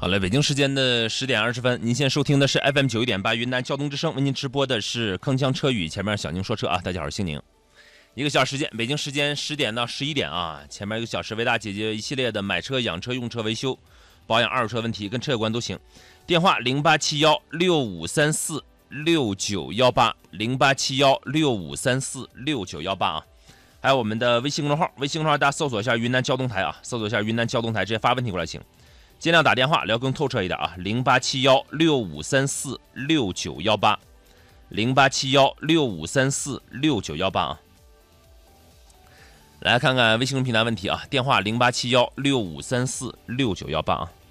好嘞，北京时间的10点20分，您现在收听的是 FM 91.8云南交通之声，为您直播的是铿锵车语，前面小宁说车啊，大家好，我是星宁。1个小时时间，北京时间10点到11点啊，前面1个小时为大家解决一系列的买车、养车、用车、维修、保养、二手车问题，跟车有关都行。电话087165346918，087165346918啊。还有我们的微信公众号，微信公众号大家搜索一下云南交通台啊，搜索一下云南交通台，直接发问题过来行。尽量打电话聊更透彻一点啊，087165346918，087165346918啊。来看看微信平台问题啊，电话087165346918啊。